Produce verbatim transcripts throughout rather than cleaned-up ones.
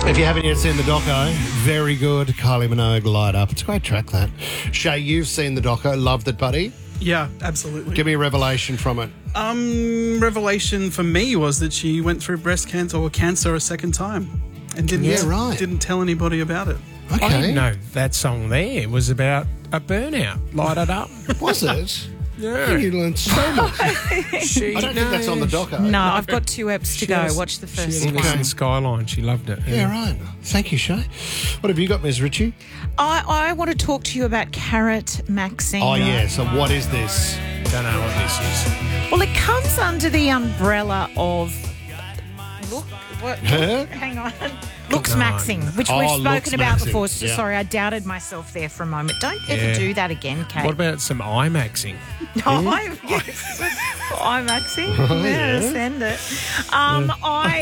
If you haven't yet seen the doco, very good. Kylie Minogue, Light Up. It's a great track, that. Shay, you've seen the doco. Loved it, buddy. Yeah, absolutely. Give me a revelation from it. Um, revelation for me was that she went through breast cancer or cancer a second time and didn't Yeah, right. didn't tell anybody about it. Okay. I didn't know that song there was about a burnout. Light it up. Was it? Yeah. You learned so much. She I don't think that's on the doco. No, I've got two eps to go. has- Watch the She first had a one. listen Skyline. She loved it. Yeah, right. Thank you, Shay. What have you got, Miz Ritchie? I, I want to talk to you about carrot maxing. Oh, yeah. So what is this? Don't know what this is. Well, it comes under the umbrella of look. What? Huh? Hang on. Looks Come on. maxing, which Oh, we've looks spoken about maxing. before. So Yeah. sorry, I doubted myself there for a moment. Don't ever Yeah. do that again, Kate. What about some IMAXing? No, I'm, yes. I'm maxing. Oh, yeah, yeah. send it. Um, I.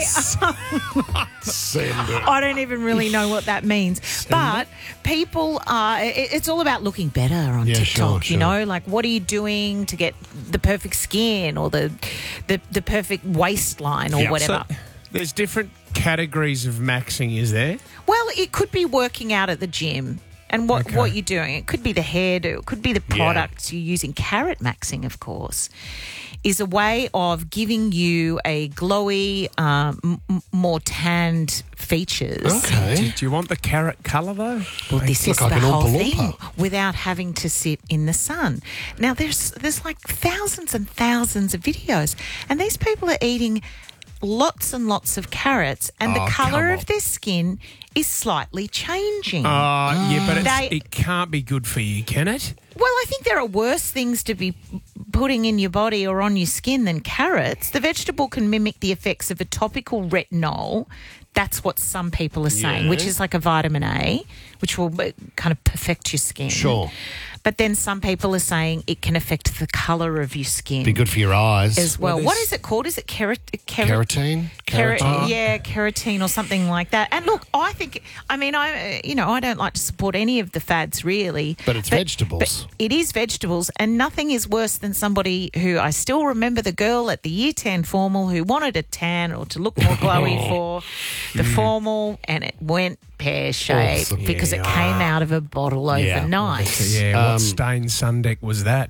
Send it. I don't even really know what that means. But people are, it- it's all about looking better on Yeah, TikTok, sure, you sure. know? Like, what are you doing to get the perfect skin or the the, the perfect waistline or Yeah. whatever? So there's different categories of maxing, is there? Well, it could be working out at the gym. And what, Okay. what you're doing. It could be the hairdo. It could be the products you're using. Carrot maxing, of course, is a way of giving you a glowy, um, m- more tanned features. Okay. Do, do you want the carrot colour, though? Well, this look is like the an whole Oompa thing Loompa. without having to sit in the sun. Now, there's there's like thousands and thousands of videos, and these people are eating lots and lots of carrots, and Oh, the come colour on. of their skin is slightly changing. Uh, yeah, but it's, They- it can't be good for you, can it? Well, I think there are worse things to be putting in your body or on your skin than carrots. The vegetable can mimic the effects of a topical retinol. That's what some people are saying, Yeah. which is like a vitamin A, which will uh, kind of perfect your skin. Sure. But then some people are saying it can affect the colour of your skin Be good for your eyes. as well. Well, What this- is it called? Is it kerat- kerat- Carotene? Kera- Carotene? yeah, keratin or something like that. And look, I think, I mean, I, uh, you know, I don't like to support any of the fads really. But it's vegetables. But it is vegetables, and nothing is worse than somebody who, I still remember the girl at the year ten formal who wanted a tan or to look more glowy for the formal, and it went pear-shaped Awesome. because it Yeah. came out of a bottle Yeah. overnight. So, yeah, what Um, stained sun deck was that?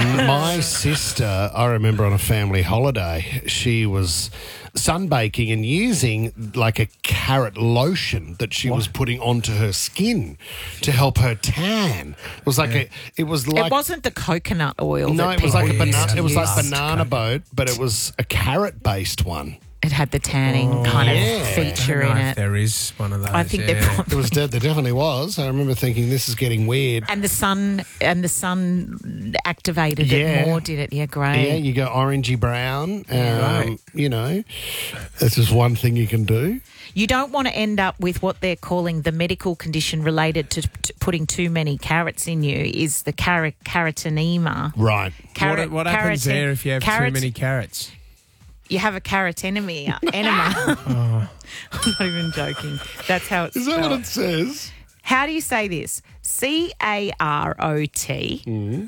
My sister, I remember on a family holiday, she was sunbaking and using like a carrot lotion that she was putting onto her skin to help her tan. It was like a, it was like It wasn't the coconut oil. no, that it was like a people banana. used to It was like use. banana boat, but it was a carrot based one. It had the tanning kind yeah. of feature I don't in know it. if there is one of those. I think yeah. they're probably It was dead. There definitely was. I remember thinking this is getting weird. and the sun and the sun activated Yeah. it more, did it? Yeah, great. Yeah, you go orangey brown. Um, Right. You know, that's just one thing you can do. You don't want to end up with what they're calling the medical condition related to, to putting too many carrots in you is the car- carotenema. Right. Carrot, what what happens keratin- there if you have carrot- too many carrots? You have a carrot enemy, enema. I'm not even joking. That's how it's Is that what spelled. it says? How do you say this? C A R O T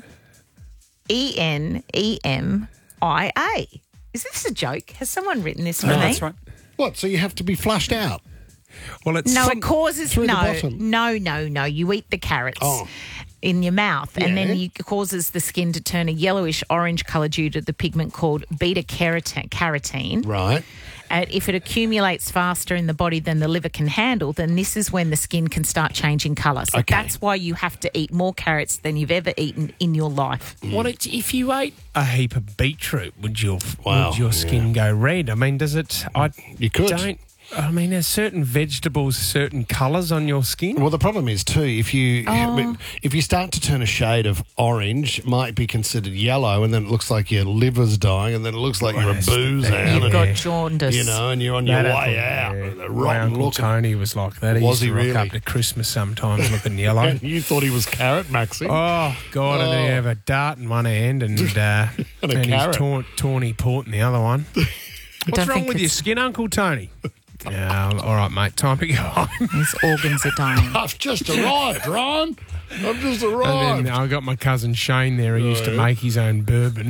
E N E M I A. Is this a joke? Has someone written this for No, me? that's right. What? So you have to be flushed out? Well, it's No, From- it causes through the no, bottom? no, no, no. You eat the carrots Oh. in your mouth, and Yeah. then it causes the skin to turn a yellowish orange colour due to the pigment called beta carotene. carotene. Right. And if it accumulates faster in the body than the liver can handle, then this is when the skin can start changing colour. So Okay. that's why you have to eat more carrots than you've ever eaten in your life. What it, if you ate a heap of beetroot? Would your Wow, would your skin go red? I mean, does it? I You could. don't. I mean, there's certain vegetables, certain colours on your skin. Well, the problem is too if you Oh. if you start to turn a shade of orange, it might be considered yellow, and then it looks like your liver's dying, and then it looks like you're a Yes, booze that- out, You've and, got Yeah. jaundice. you know, and you're on your That way happened, out. yeah. with a My rotten Uncle look. Tony was like that. He Was used to he rock really? up to Christmas sometimes looking yellow. And you thought he was carrot maxing? Oh, God, and he Oh. have a dart in one hand and, uh, And a and carrot. his taun- tawny port in the other one. What's don't wrong think with your it's- skin, Uncle Tony? Yeah, all right, mate, time to go home. His organs are dying. I've just arrived, Ron. I've just And arrived. then I got my cousin Shane there. He used to make his own bourbon,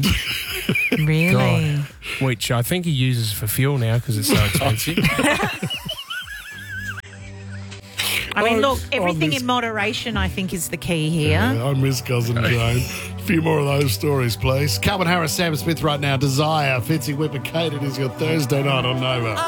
Really? which I think he uses for fuel now because it's so expensive. I mean, I- look, I everything miss- in moderation, I think, is the key here. Yeah, I miss Cousin Jane. A few more of those stories, please. Calvin Harris, Sam Smith right now. Desire, Fitzy Whipper, Kate. It is your Thursday night on Nova.